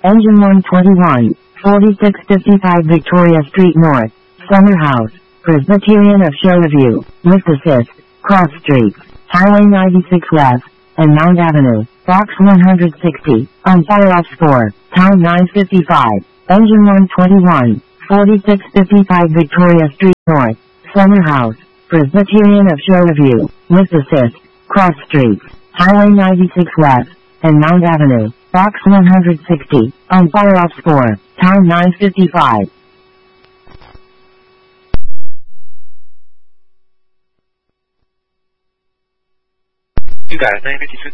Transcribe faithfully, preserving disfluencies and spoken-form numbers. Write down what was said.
Engine one twenty-one, forty-six fifty-five Victoria Street North, Summer House, Presbyterian of Shoreview, Lift Assist, Cross Streets, Highway ninety-six West, and Mount Avenue, Box one hundred sixty, on fire-off score, pound nine fifty-five. Engine one twenty-one, forty-six fifty-five Victoria Street North, Summer House, Presbyterian of Shoreview, Lift Assist, Cross Streets, Highway ninety-six West, and Mount Avenue, Box one hundred sixty, on fire-off score, pound nine fifty-five. You got it, nine fifty-six.